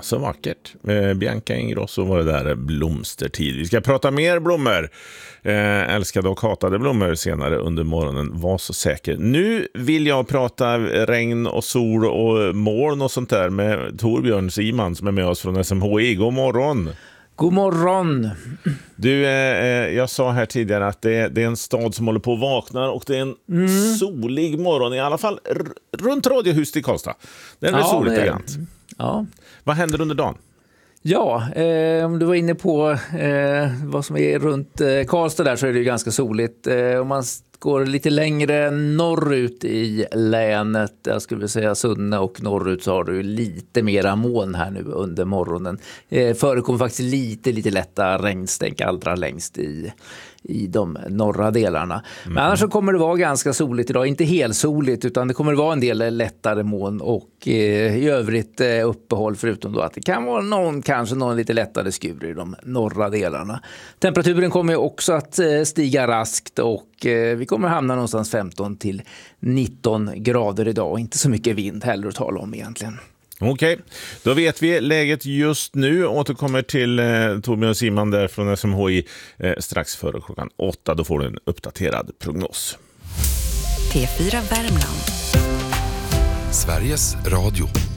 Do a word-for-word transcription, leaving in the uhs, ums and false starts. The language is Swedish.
så vackert. Eh, Bianca Ingrosso var det där, blomstertid. Vi ska prata mer blommor. Eh, älskade och hatade blommor senare under morgonen. Var så säker. Nu vill jag prata regn och sol och moln och sånt där med Torbjörn Siman som är med oss från S M H I. God morgon! God morgon! Du, eh, jag sa här tidigare att det, det är en stad som håller på att vakna och det är en mm. solig morgon, i alla fall r- runt Radiohuset i Karlstad. Det är ja, soligt och grant. Ja. Vad händer under dagen? Ja, eh, om du var inne på eh, vad som är runt eh, Karlstad där, så är det ju ganska soligt. Eh, om man går lite längre norrut i länet, jag skulle säga Sunne och norrut, så har du lite mera moln här nu under morgonen. Eh, förekommer faktiskt lite, lite lätta regnstänk allra längst i, i de norra delarna. Men mm. annars så kommer det vara ganska soligt idag, inte helt soligt, utan det kommer vara en del lättare moln och eh, i övrigt eh, uppehåll, förutom då att det kan vara någon, kanske någon lite lättare skur i de norra delarna. Temperaturen kommer ju också att eh, stiga raskt och eh, vi kommer hamna någonstans femton till nitton grader idag och inte så mycket vind heller att tala om egentligen. Okej, då vet vi läget just nu. Återkommer till eh, Torbjörn Siman där från S M H I eh, strax före klockan åtta. Då får du en uppdaterad prognos. P fyra Värmland. Sveriges Radio.